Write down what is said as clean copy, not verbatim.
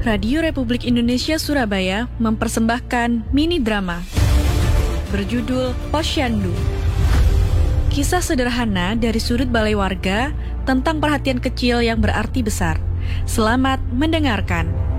Radio Republik Indonesia Surabaya mempersembahkan mini drama berjudul Posyandu. Kisah sederhana dari sudut balai warga tentang perhatian kecil yang berarti besar. Selamat mendengarkan.